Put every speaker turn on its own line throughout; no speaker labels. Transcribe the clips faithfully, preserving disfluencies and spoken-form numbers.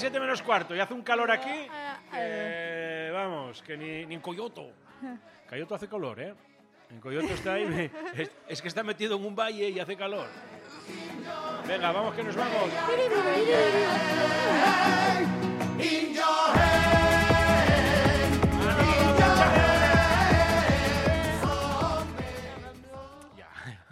siete menos cuarto y hace un calor aquí que, vamos, que ni, ni en Coyoto. Coyoto hace calor, ¿eh? En Coyoto está ahí, es, es que está metido en un valle y hace calor. Venga, vamos que nos vamos. Ya.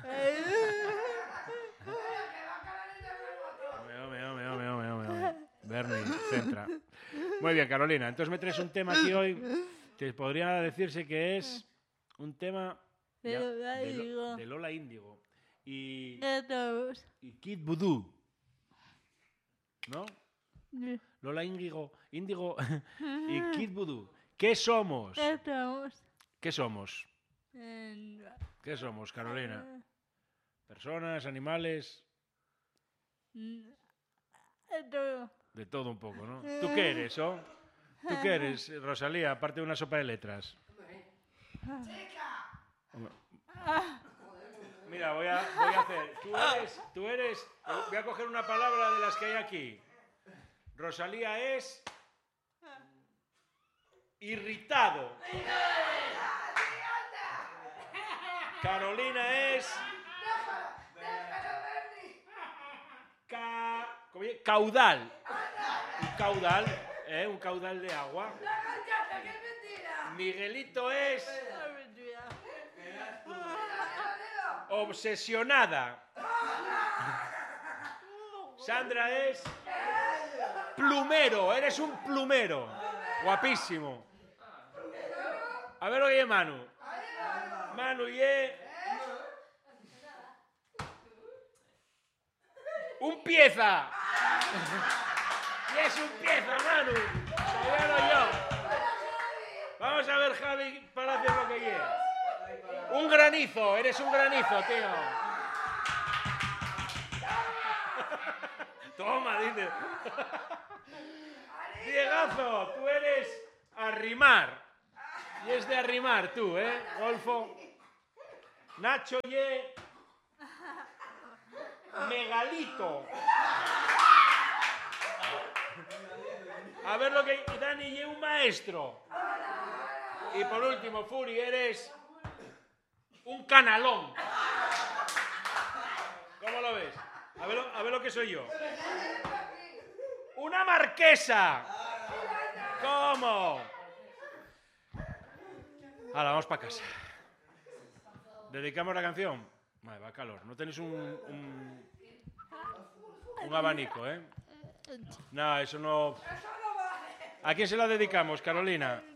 Bernie, centra. Muy bien, Carolina. Entonces me traes un tema aquí hoy que podría decirse que es un tema ya, de, Lo, de Lola Índigo y, y Kid Voodoo, ¿no? Lola Índigo, Índigo y Kid Voodoo. ¿Qué somos? ¿Qué somos? ¿Qué somos, Carolina? ¿Personas, animales?
De todo.
De todo un poco, ¿no? ¿Tú qué eres, oh? ¿Tú qué eres, Rosalía, aparte de una sopa de letras? Mira, voy a, voy a hacer... Tú eres, tú eres... Voy a coger una palabra de las que hay aquí. Rosalía es... Irritado. Carolina es... Ca... Caudal. Un caudal, ¿eh? Un caudal de agua. Miguelito es... Obsesionada. Sandra es... Plumero, eres un plumero. Guapísimo. A ver, oye, Manu. Manu, y... Un pieza. Y es un pieza, Manu. Sabíalo yo. Vamos a ver, Javi Palacios, lo que lleva. Un granizo, eres un granizo, tío. Toma, dice. Diegazo, tú eres arrimar. Y es de arrimar tú, ¿eh, Golfo? Nacho, ye... Megalito. A ver lo que... Dani, ye un maestro. Y por último, Furi, eres... Un canalón. ¿Cómo lo ves? A ver, a ver lo que soy yo. Una marquesa. ¿Cómo? Ahora, vamos para casa. ¿Dedicamos la canción? Vale, va calor. No tenéis un, un, un abanico, ¿eh? No, eso no... ¿A quién se la dedicamos, Carolina?